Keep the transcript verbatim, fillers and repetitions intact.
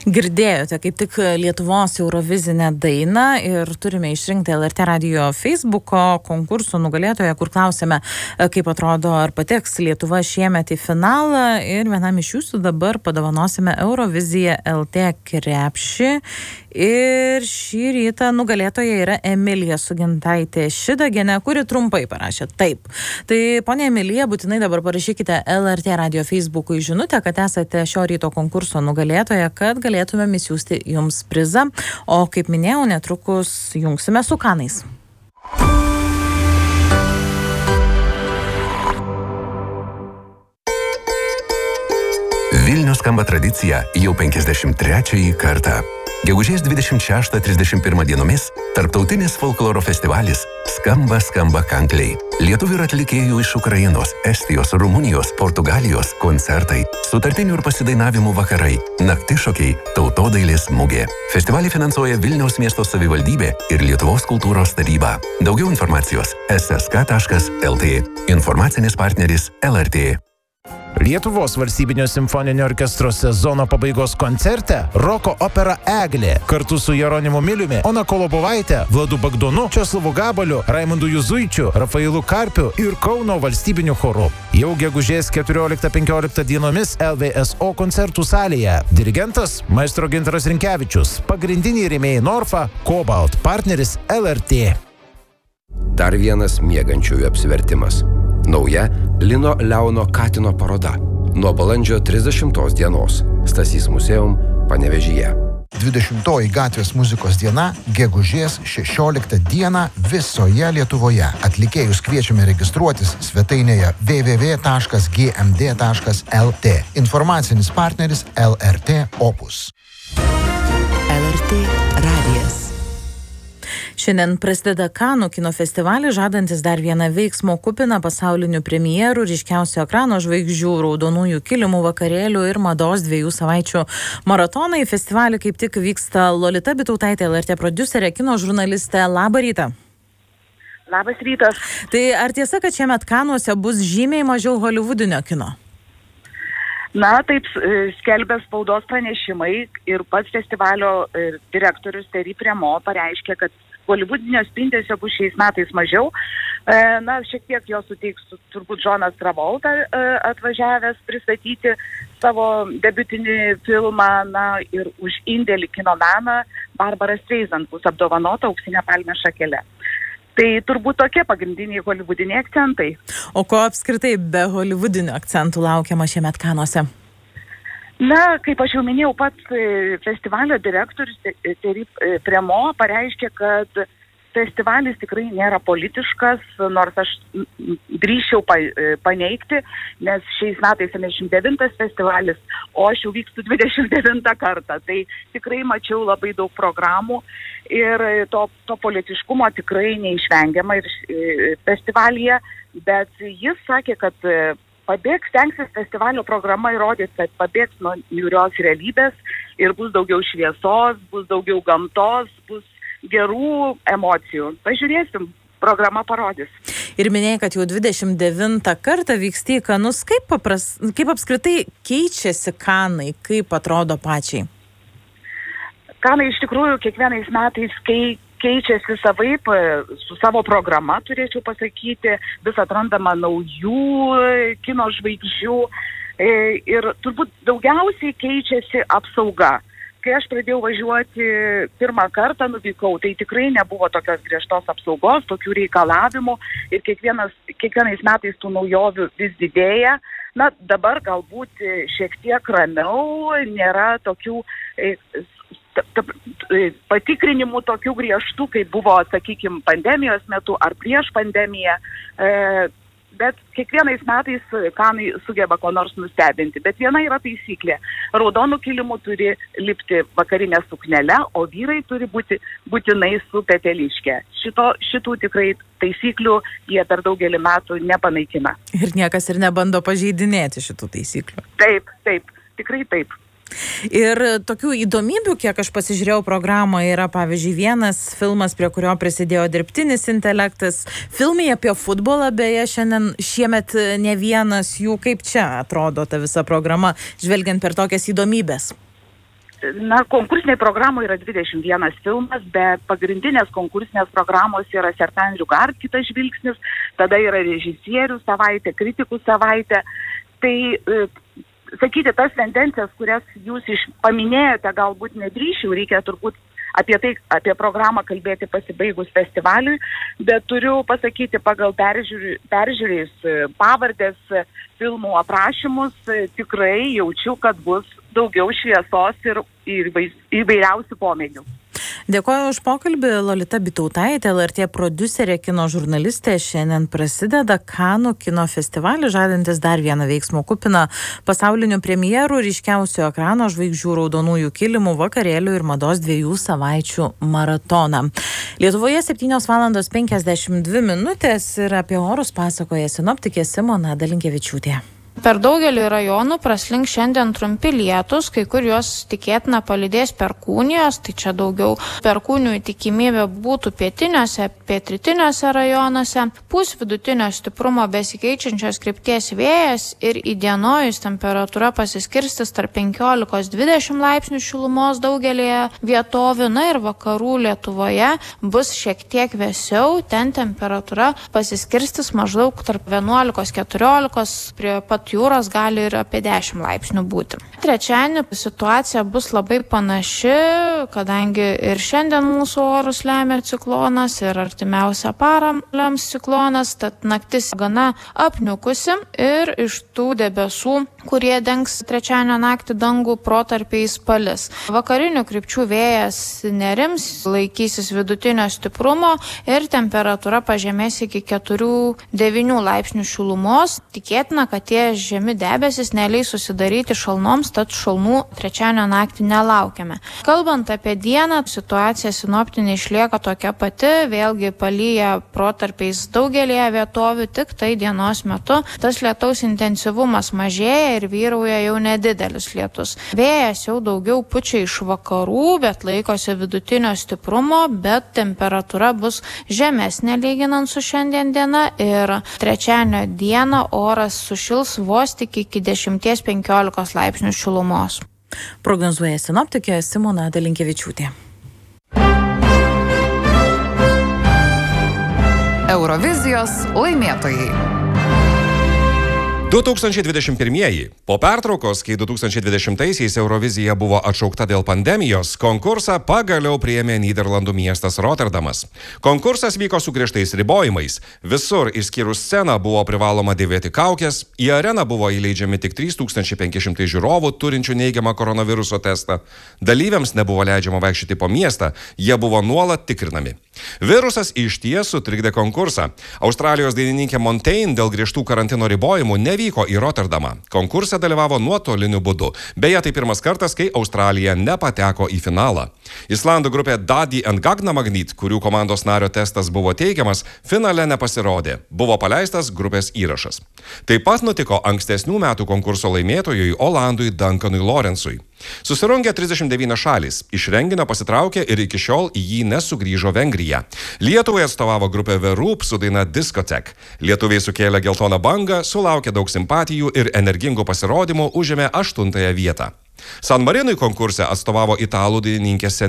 Girdėjote kaip tik Lietuvos Eurovizinę dainą ir turime išrinkti L R T radijo Facebooko konkurso nugalėtoją, kur klausėme, kaip atrodo, ar pateks Lietuva šiemet į finalą, ir vienam iš jūsų dabar padovanosime Eurovizija L T krepšį. Ir šį rytą nugalėtoja yra Emilija Sugintaitė Šidagienė, kuri trumpai parašė taip. Tai ponia Emilija, būtinai dabar parašykite L R T radijo Facebook'ui žinutę, kad esate šio ryto konkurso nugalėtoja, kad galėtumėm įsiųsti jums prizą. O kaip minėjau, netrukus jungsime su kanais. Vilnius skamba tradicija jau penkiasdešimt trečiąjį kartą. Gegužės dvidešimt šeštą trisdešimt pirmą dienomis tarptautinis folkloro festivalis Skamba, skamba kankliai. Lietuvių ir atlikėjų iš Ukrainos, Estijos, Rumunijos, Portugalijos koncertai, sutartinių ir pasidainavimų vakarai, naktišokiai, tautodailės mugė. Festivalį finansuoja Vilniaus miesto savivaldybė ir Lietuvos kultūros taryba. Daugiau informacijos s s k taškas l t. Informacinis partneris L R T. Lietuvos valstybinio simfoninio orkestro sezono pabaigos koncerte roko opera Eglė kartu su Jeronimu Miliumi, Ona Kolobovaitė, Vladu Bagdonu, Česlovu Gabaliu, Raimundu Juzuičiu, Rafailu Karpiu ir Kauno valstybiniu choru. Jau gegužės keturioliktą penkioliktą dienomis L V S O koncertų salėje. Dirigentas maestro Gintaras Rinkevičius, pagrindiniai rėmėjai Norfa, Cobalt, partneris L R T. Dar vienas miegančiųjų apsivertimas. Nauja Lino Leono Katino paroda. Nuo balandžio trisdešimtos dienos. Stasys Museum, Panevėžyje. dvidešimtoji gatvės muzikos diena gegužės šešioliktą dieną visoje Lietuvoje. Atlikėjus kviečiame registruotis svetainėje w w w taškas g m d taškas l t. Informacinis partneris L R T Opus. L R T radijas. Šiandien prasideda Kanų kino festivalis, žadantis dar vieną veiksmo kupiną pasaulinių premjerų, ryškiausio ekrano žvaigždžių, raudonųjų kilimų vakarėlių ir mados dviejų savaičių maratonai. Festivalį kaip tik vyksta Lolita Bitautaitė, L R T prodiuserė, kino žurnalistė. Labą rytą. Labas rytas. Tai ar tiesa, kad šiemet Kanuose bus žymiai mažiau holivudinio kino? Na, taip skelbia spaudos pranešimai ir pats festivalio direktorius Terry Premo pareiškė, kad holivudinio spindesio bus šiais metais mažiau. Na, šiek tiek jo suteiks turbūt Johnas Travolta atvažiavęs pristatyti savo debiutinį filmą, na, ir už indėlį kino meną Barbara Streisand bus apdovanota auksinė palmės šakele. Tai turbūt tokie pagrindiniai holivudiniai akcentai. O ko apskritai be holivudinių akcentų laukiama šiemet Kanuose? Na, kaip aš jau minėjau, pats festivalio direktorius Terry Premo pareiškė, kad festivalis tikrai nėra politiškas, nors aš drįsčiau paneigti, nes šiais metais septyniasdešimt devintas festivalis, o aš jau vykstu dvidešimt devintą kartą. Tai tikrai mačiau labai daug programų ir to, to politiškumo tikrai neišvengiama ir festivalyje, bet jis sakė, kad pabėgs, stengsis festivalio programa įrodyti, kad pabėgs nuo niūrios realybės ir bus daugiau šviesos, bus daugiau gamtos, bus gerų emocijų. Pažiūrėsim, programa parodys. Ir minėjai, kad jau dvidešimt devintą kartą vyksti į Kanus. Kaip, papras, kaip apskritai keičiasi Kanai, kaip atrodo pačiai? Kanai iš tikrųjų kiekvienais metais kei, keičiasi savaip, su savo programa, turėčiau pasakyti, vis atrandama naujų kino žvaigždžių ir turbūt daugiausiai keičiasi apsauga. Kai aš pradėjau važiuoti pirmą kartą, nuvykau, tai tikrai nebuvo tokios griežtos apsaugos, tokių reikalavimų ir kiekvienas, kiekvienais metais tų naujovių vis didėja. Na, dabar galbūt šiek tiek ramiau, nėra tokių e, ta, ta, patikrinimų tokių griežtų, kaip buvo, sakykime, pandemijos metu ar prieš pandemiją. E, Bet kiekvienais metais Kanai sugeba ko nors nustebinti. Bet viena yra taisyklė. Raudonų kilimų turi lipti vakarinė suknele, o vyrai turi būti būtinai su peteliške. Šito, šitų tikrai taisyklių jie per daugelį metų nepanaikina. Ir niekas ir nebando pažeidinėti šitų taisyklių. Taip, taip, tikrai taip. Ir tokių įdomybių, kiek aš pasižiūrėjau programą, yra pavyzdžiui vienas filmas, prie kurio prisidėjo dirbtinis intelektas. Filmai apie futbolą, beje, šiandien šiemet ne vienas jų. Kaip čia atrodo ta visa programa, žvelgiant per tokias įdomybės? Na, konkursiniai programai yra dvidešimt vienas filmas, bet pagrindinės konkursinės programos yra Sertan Riugard, kitas žvilgsnis, tada yra režisierių savaitė, kritikų savaitė. Tai, sakyti, tas tendencijas, kurias jūs iš paminėjote, galbūt nedrįšiu, reikia turbūt apie tai, apie programą kalbėti pasibaigus festivaliui, bet turiu pasakyti, pagal peržiūrį, peržiūrėjus pavardės, filmų aprašymus, tikrai jaučiu, kad bus daugiau šviesos ir, ir įvairiausių pomėgių. Dėkoju už pokalbį. Lolita Bytautaitė, L R T prodiuserė, kino žurnalistė. Šiandien prasideda Kanų kino festivalis, žadantis dar vieną veiksmo kupiną pasaulinių premjerų, ryškiausių ekrano žvaigždžių, raudonųjų kilimų, vakarėlių ir mados dviejų savaičių maratoną. Lietuvoje septynios valandos penkiasdešimt dvi minutės ir apie orus pasakoja sinoptikė Simona Dalinkevičiūtė. Per daugelį rajonų praslink šiandien trumpi lietus, kai kur juos tikėtina palydės perkūnijos, tai čia daugiau perkūnijų tikimybė būtų pietiniuose, pietrytiniuose rajonuose. Pūs vidutinio stiprumo besikeičiančios krypties vėjas ir įdienojus temperatūra pasiskirstys tarp penkiolikos dvidešimt laipsnių šilumos daugelėje vietovių, na ir vakarų Lietuvoje bus šiek tiek vėsiau, ten temperatūra pasiskirstys maždaug tarp vienuolikos keturiolikos, prie pat jūros gali ir apie dešimt laipsnių būti. Trečiadienį situacija bus labai panaši, kadangi ir šiandien mūsų orus lemia ciklonas ir artimiausią parą lems ciklonas, tad naktis gana apniukusi ir iš tų debesų, kurie dengs trečiadienio naktį dangų, protarpiais palis. Vakarinių krypčių vėjas nerims, laikysis vidutinio stiprumo ir temperatūra pažemės iki keturių devynių laipsnių šilumos. Tikėtina, kad tie žemi debesis neleis susidaryti šalnoms, tad šalnų trečiadienio naktį nelaukiame. Kalbant apie dieną, situacija sinoptinė išlieka tokia pati, vėlgi palyja protarpiais daugelėje vietovių, tik tai dienos metu tas lietaus intensyvumas mažėja ir vyrauja jau nedidelis lietus. Vėjas jau daugiau pučia iš vakarų, bet laikosi vidutinio stiprumo, bet temperatūra bus žemesnė lyginant su šiandien diena ir trečiadienio dieną oras sušils vos tik iki dešimties penkiolikos laipsnių šilumos. Prognozuoja sinoptikė Simona Dalinkevičiūtė. Eurovizijos laimėtojai. du tūkstančiai dvidešimt pirmieji. Po pertraukos, kai du tūkstančiai dvidešimtaisiais Eurovizija buvo atšaukta dėl pandemijos, konkursą pagaliau priėmė Nyderlandų miestas Rotterdamas. Konkursas vyko su griežtais ribojimais. Visur, išskyrus sceną, buvo privaloma dėvėti kaukės, į areną buvo įleidžiami tik trys tūkstančiai penki šimtai žiūrovų turinčių neigiamą koronaviruso testą. Dalyviams nebuvo leidžiama vaikščioti po miestą, jie buvo nuolat tikrinami. Virusas išties sutrikdė konkursą. Australijos dainininkė Montaigne dėl griežtų karantino ribojimų nevyko į Rotterdamą. Konkurse dalyvavo nuotoliniu būdu. Beje, tai pirmas kartas, kai Australija nepateko į finalą. Islandų grupė Daddy and Gagna Magnet, kurių komandos nario testas buvo teigiamas, finale nepasirodė. Buvo paleistas grupės įrašas. Taip pat nutiko ankstesnių metų konkurso laimėtojui Olandui Duncanui Lawrence'ui. Susirungė trisdešimt devynios šalys. Iš renginio pasitraukė ir iki šiol į jį nesugrįžo Vengrija. Lietuvai atstovavo grupė The Roop su daina Discotheque. Lietuviai sukėlė geltoną bangą, sulaukė daug simpatijų ir energingų pasirodymų, užėmė aštuntąją vietą. San Marinui konkurse atstovavo italų dainininkė